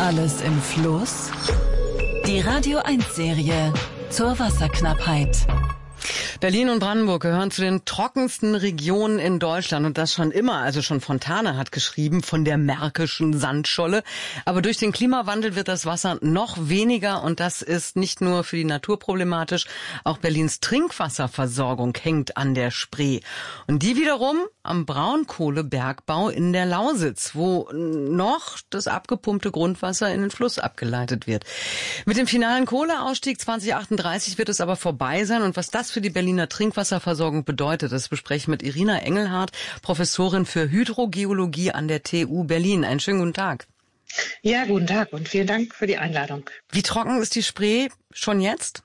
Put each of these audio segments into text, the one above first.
Alles im Fluss? Die Radio 1 Serie zur Wasserknappheit. Berlin und Brandenburg gehören zu den trockensten Regionen in Deutschland und das schon immer. Also schon Fontane hat geschrieben von der märkischen Sandscholle. Aber durch den Klimawandel wird das Wasser noch weniger und das ist nicht nur für die Natur problematisch. Auch Berlins Trinkwasserversorgung hängt an der Spree. Und die wiederum am Braunkohlebergbau in der Lausitz, wo noch das abgepumpte Grundwasser in den Fluss abgeleitet wird. Mit dem finalen Kohleausstieg 2038 wird es aber vorbei sein. Und was das für die Berliner Trinkwasserversorgung bedeutet, das bespreche ich mit Irina Engelhardt, Professorin für Hydrogeologie an der TU Berlin. Einen schönen guten Tag. Ja, guten Tag und vielen Dank für die Einladung. Wie trocken ist die Spree schon jetzt?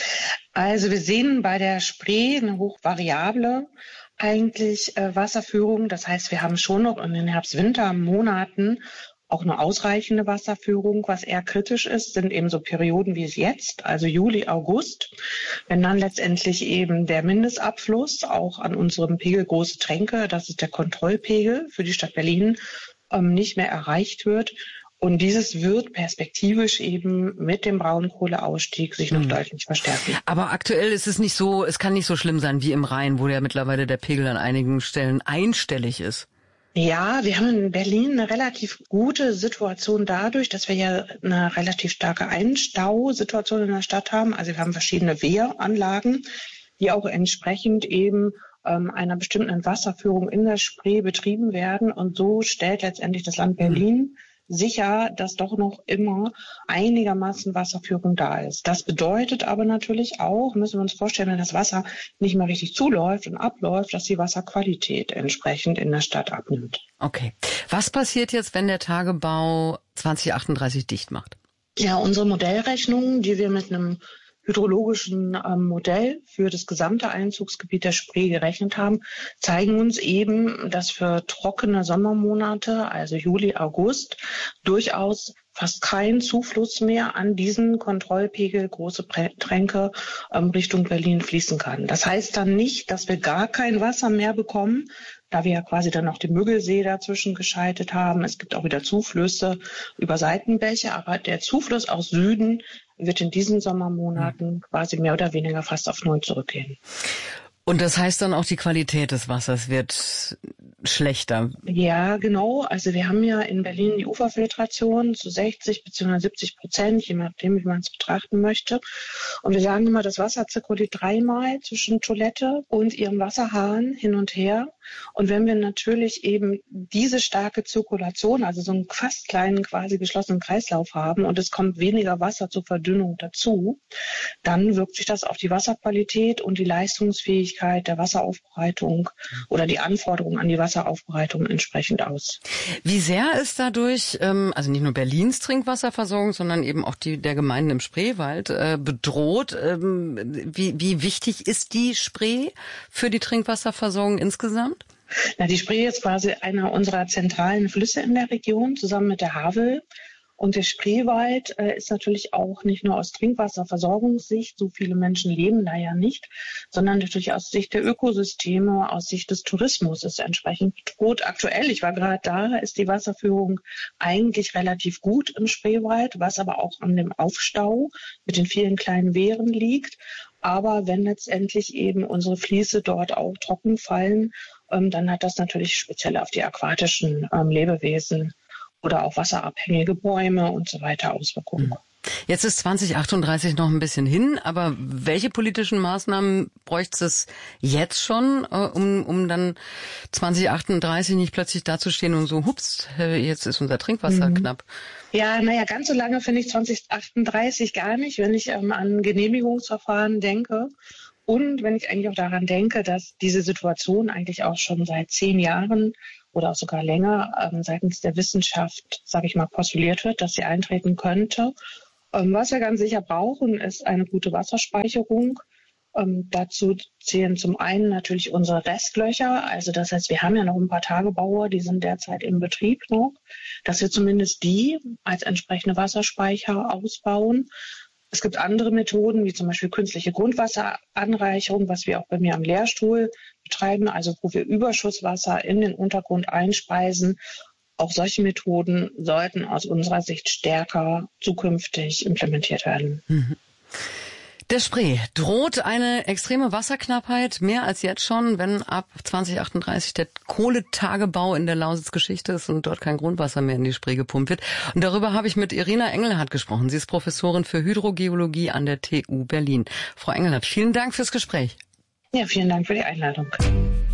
Also wir sehen bei der Spree eine hochvariable eigentlich Wasserführung. Das heißt, wir haben schon noch in den Herbst-Winter-Monaten auch eine ausreichende Wasserführung. Was eher kritisch ist, sind eben so Perioden wie es jetzt, also Juli, August, wenn dann letztendlich eben der Mindestabfluss auch an unserem Pegel Große Tränke, das ist der Kontrollpegel für die Stadt Berlin, nicht mehr erreicht wird. Und dieses wird perspektivisch eben mit dem Braunkohleausstieg sich noch deutlich verstärken. Aber aktuell ist es nicht so, es kann nicht so schlimm sein wie im Rhein, wo ja mittlerweile der Pegel an einigen Stellen einstellig ist. Ja, wir haben in Berlin eine relativ gute Situation dadurch, dass wir ja eine relativ starke Einstausituation in der Stadt haben. Also wir haben verschiedene Wehranlagen, die auch entsprechend eben einer bestimmten Wasserführung in der Spree betrieben werden. Und so stellt letztendlich das Land Berlin sicher, dass doch noch immer einigermaßen Wasserführung da ist. Das bedeutet aber natürlich auch, müssen wir uns vorstellen, wenn das Wasser nicht mehr richtig zuläuft und abläuft, dass die Wasserqualität entsprechend in der Stadt abnimmt. Okay. Was passiert jetzt, wenn der Tagebau 2038 dicht macht? Ja, unsere Modellrechnungen, die wir mit einem hydrologischen Modell für das gesamte Einzugsgebiet der Spree gerechnet haben, zeigen uns eben, dass für trockene Sommermonate, also Juli, August, durchaus fast kein Zufluss mehr an diesen Kontrollpegel Große Tränke Richtung Berlin fließen kann. Das heißt dann nicht, dass wir gar kein Wasser mehr bekommen, da wir ja quasi dann noch den Müggelsee dazwischen geschaltet haben. Es gibt auch wieder Zuflüsse über Seitenbäche, aber der Zufluss aus Süden wird in diesen Sommermonaten quasi mehr oder weniger fast auf Null zurückgehen. Und das heißt dann auch, die Qualität des Wassers wird schlechter? Ja, genau. Also wir haben ja in Berlin die Uferfiltration zu 60 bzw. 70%, je nachdem, wie man es betrachten möchte. Und wir sagen immer, das Wasser zirkuliert 3-mal zwischen Toilette und ihrem Wasserhahn hin und her. Und wenn wir natürlich eben diese starke Zirkulation, also so einen fast kleinen, quasi geschlossenen Kreislauf haben und es kommt weniger Wasser zur Verdünnung dazu, dann wirkt sich das auf die Wasserqualität und die Leistungsfähigkeit der Wasseraufbereitung oder die Anforderungen an die Wasseraufbereitung entsprechend aus. Wie sehr ist dadurch, also nicht nur Berlins Trinkwasserversorgung, sondern eben auch die der Gemeinden im Spreewald bedroht? Wie wichtig ist die Spree für die Trinkwasserversorgung insgesamt? Na, die Spree ist quasi einer unserer zentralen Flüsse in der Region, zusammen mit der Havel. Und der Spreewald ist natürlich auch nicht nur aus Trinkwasserversorgungssicht, so viele Menschen leben da ja nicht, sondern natürlich aus Sicht der Ökosysteme, aus Sicht des Tourismus ist entsprechend bedroht. Aktuell, ich war gerade da, ist die Wasserführung eigentlich relativ gut im Spreewald, was aber auch an dem Aufstau mit den vielen kleinen Wehren liegt. Aber wenn letztendlich eben unsere Fließe dort auch trocken fallen, dann hat das natürlich speziell auf die aquatischen Lebewesen oder auch wasserabhängige Bäume und so weiter Auswirkungen. Jetzt ist 2038 noch ein bisschen hin, aber welche politischen Maßnahmen bräuchte es jetzt schon, um dann 2038 nicht plötzlich dazustehen und so, hups, jetzt ist unser Trinkwasser knapp? Ja, ganz so lange finde ich 2038 gar nicht, wenn ich an Genehmigungsverfahren denke. Und wenn ich eigentlich auch daran denke, dass diese Situation eigentlich auch schon seit 10 Jahren oder auch sogar länger seitens der Wissenschaft, sage ich mal, postuliert wird, dass sie eintreten könnte. Was wir ganz sicher brauchen, ist eine gute Wasserspeicherung. Dazu zählen zum einen natürlich unsere Restlöcher. Also das heißt, wir haben ja noch ein paar Tagebaue, die sind derzeit im Betrieb noch, dass wir zumindest die als entsprechende Wasserspeicher ausbauen. Es gibt andere Methoden, wie zum Beispiel künstliche Grundwasseranreicherung, was wir auch bei mir am Lehrstuhl betreiben, also wo wir Überschusswasser in den Untergrund einspeisen auch solche Methoden sollten aus unserer Sicht stärker zukünftig implementiert werden. Der Spree. Droht eine extreme Wasserknappheit, mehr als jetzt schon, wenn ab 2038 der Kohletagebau in der Lausitz Geschichte ist und dort kein Grundwasser mehr in die Spree gepumpt wird. Und darüber habe ich mit Irina Engelhardt gesprochen. Sie ist Professorin für Hydrogeologie an der TU Berlin. Frau Engelhardt, vielen Dank fürs Gespräch. Ja, vielen Dank für die Einladung.